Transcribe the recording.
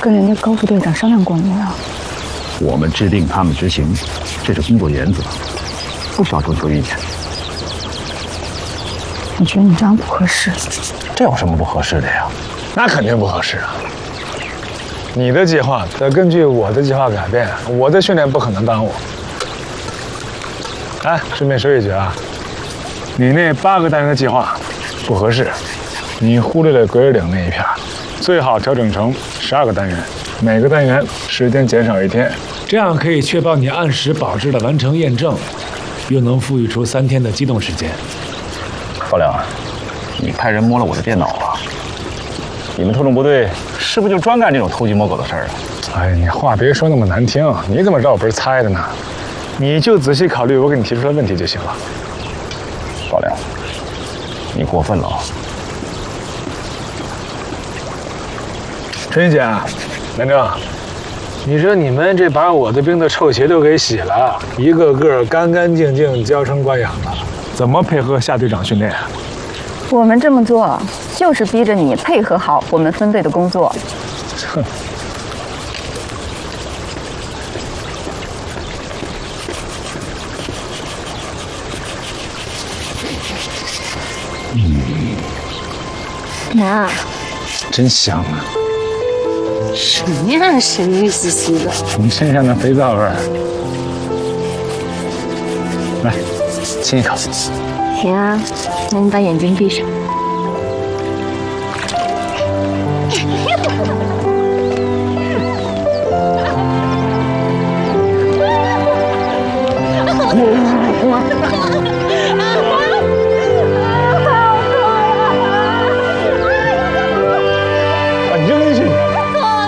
跟人家高副队长商量过没有？ 我们制定，他们执行，这是工作原则，不需要征求意见。 你觉得你这样不合适？ 这有什么不合适的呀？ 那肯定不合适啊！你的计划得根据我的计划改变，我的训练不可能耽误。哎，顺便说一句啊，你那8个单元的计划不合适，你忽略了鬼儿岭那一片，最好调整成12个单元，每个单元时间减少1天，这样可以确保你按时保质的完成验证，又能富裕出3天的机动时间。 高亮，你派人摸了我的电脑啊？你们特种部队是不是就专干这种偷鸡摸狗的事儿啊？ 哎，你话别说那么难听，你怎么知道我不是猜的呢？你就仔细考虑我给你提出的问题就行了。 高亮，你过分了啊！ 陈姐，连正，你说你们这把我的兵的臭鞋都给洗了，一个个干干净净、娇生惯养的，怎么配合夏队长训练啊？ 我们这么做就是逼着你配合好我们分队的工作。 哼。 娘， 真香啊！ 什么呀，神秘兮兮的。 你身上的肥皂味儿。来，亲一口。 行啊，那你把眼睛闭上。